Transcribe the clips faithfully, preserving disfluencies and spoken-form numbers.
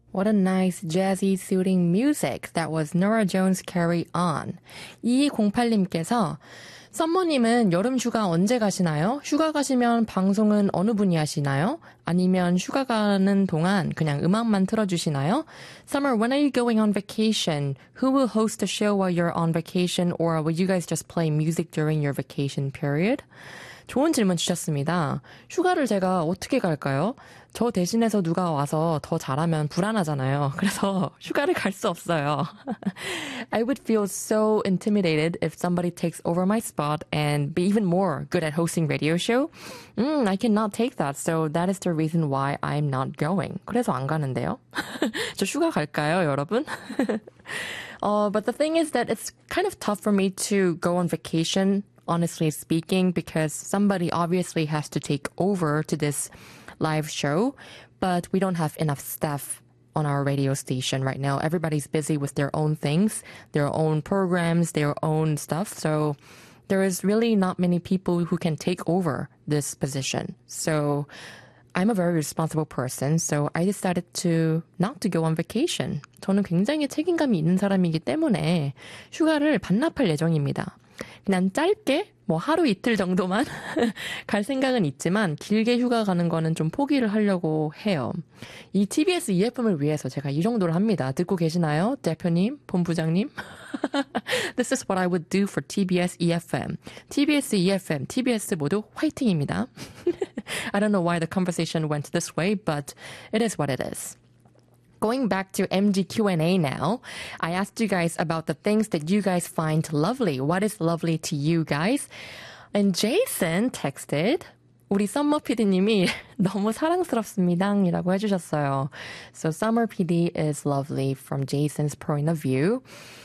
What a nice, jazzy, soothing music. That was Norah Jones' Carry On. 이이공팔님께서 썸머님은 여름 휴가 언제 가시나요? 휴가 가시면 방송은 어느 분이 하시나요? 아니면 휴가 가는 동안 그냥 음악만 틀어주시나요? Summer, when are you going on vacation? Who will host the show while you're on vacation? Or will you guys just play music during your vacation period? 좋은 질문 주셨습니다. 휴가를 제가 어떻게 갈까요? 저 대신해서 누가 와서 더 잘하면 불안하잖아요. 그래서 휴가를 갈 수 없어요. I would feel so intimidated if somebody takes over my spot and be even more good at hosting radio show. Mm, I cannot take that. So that is the reason why I'm not going. 그래서 안 가는데요. 저 휴가 갈까요, 여러분? uh, but the thing is that it's kind of tough for me to go on vacation, honestly speaking, because somebody obviously has to take over to this live show, but we don't have enough staff on our radio station right now. Everybody's busy with their own things, their own programs, their own stuff. So there is really not many people who can take over this position. So I'm a very responsible person, so I decided to not to go on vacation. 저는 굉장히 책임감이 있는 사람이기 때문에 휴가를 반납할 예정입니다. 그냥 짧게 뭐 하루 이틀 정도만 갈 생각은 있지만 길게 휴가 가는 거는 좀 포기를 하려고 해요. 이 티비에스 이에프엠을 위해서 제가 이 정도를 합니다. 듣고 계시나요? 대표님, 본부장님? This is what I would do for 티비에스 이에프엠. 티비에스 이에프엠, 티비에스 모두 화이팅입니다. I don't know why the conversation went this way, but it is what it is. Going back to M G Q and A now, I asked you guys about the things that you guys find lovely. What is lovely to you guys? And Jason texted, 우리 썸머 피디님이 너무 사랑스럽습니다 이라고 해주셨어요. So Summer P D is lovely from Jason's point of view.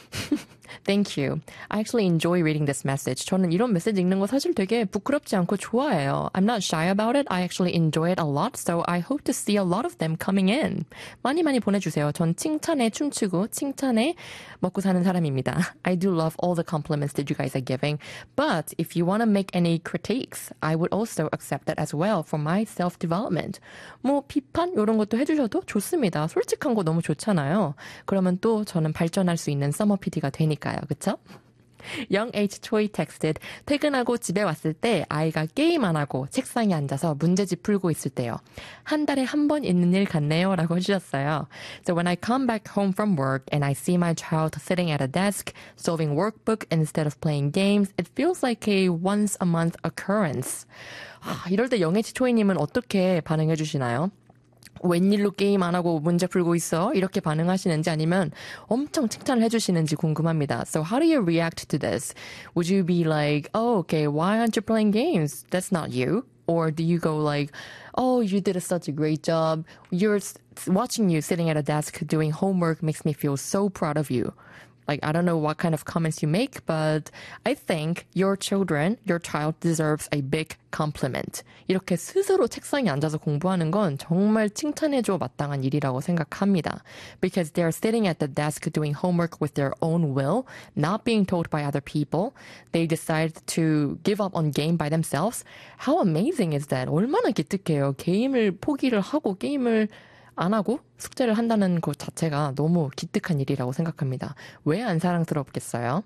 Thank you. I actually enjoy reading this message. 저는 이런 메시지 읽는 거 사실 되게 부끄럽지 않고 좋아해요. I'm not shy about it. I actually enjoy it a lot. So I hope to see a lot of them coming in. 많이 많이 보내주세요. 전 칭찬에 춤추고 칭찬에 먹고 사는 사람입니다. I do love all the compliments that you guys are giving. But if you want to make any critiques, I would also accept that as well for my self-development. 뭐 비판 이런 것도 해주셔도 좋습니다. 솔직한 거 너무 좋잖아요. 그러면 또 저는 발전할 수 있는 서머 피디가 되니까요. 그쵸? Young H Choi texted, 퇴근하고 집에 왔을 때 아이가 게임 안 하고 책상에 앉아서 문제집 풀고 있을 때요. 한 달에 한 번 있는 일 같네요 라고 해주셨어요. So when I come back home from work and I see my child sitting at a desk solving workbook instead of playing games, it feels like a once a month occurrence. 아, 이럴 때 영 H 초이님은 어떻게 반응해 주시나요? 웬일로 게임 안 하고 문제 풀고 있어? 이렇게 반응하시는지 아니면 엄청 칭찬을 해주시는지 궁금합니다. So how do you react to this? Would you be like, oh, okay, why aren't you playing games? That's not you. Or do you go like, oh, you did such a great job. You're watching you sitting at a desk doing homework makes me feel so proud of you. Like, I don't know what kind of comments you make, but I think your children, your child deserves a big compliment. 이렇게 스스로 책상에 앉아서 공부하는 건 정말 칭찬해줘 마땅한 일이라고 생각합니다. Because they're sitting at the desk doing homework with their own will, not being told by other people. They decide to give up on game by themselves. How amazing is that? 얼마나 기특해요. 게임을 포기를 하고 게임을 안 하고 숙제를 한다는 것 자체가 너무 기특한 일이라고 생각합니다. 왜 안 사랑스럽겠어요?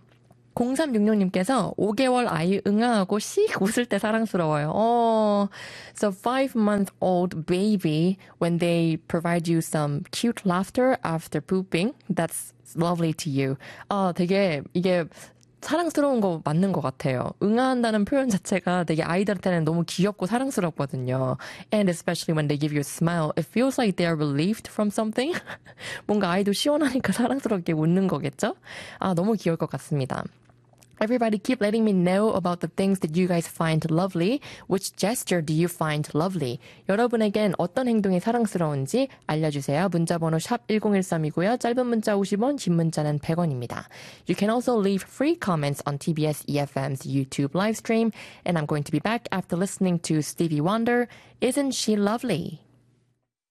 공삼육육님께서 오 개월 아이 응아하고 씩 웃을 때 사랑스러워요. Oh, so five-month-old baby, when they provide you some cute laughter after pooping, that's lovely to you. 아, 되게 이게 사랑스러운 거 맞는 것 같아요. 응아한다는 표현 자체가 되게 아이들한테는 너무 귀엽고 사랑스럽거든요. And especially when they give you a smile, it feels like they are relieved from something. 뭔가 아이도 시원하니까 사랑스럽게 웃는 거겠죠? 아, 너무 귀여울 것 같습니다. Everybody keep letting me know about the things that you guys find lovely. Which gesture do you find lovely? 여러분에겐 어떤 행동이 사랑스러운지 알려주세요. 문자번호 샵 일공일삼이고요. 짧은 문자 오십 원, 긴 문자는 백 원입니다. You can also leave free comments on 티비에스 이에프엠's YouTube live stream. And I'm going to be back after listening to Stevie Wonder, Isn't She Lovely?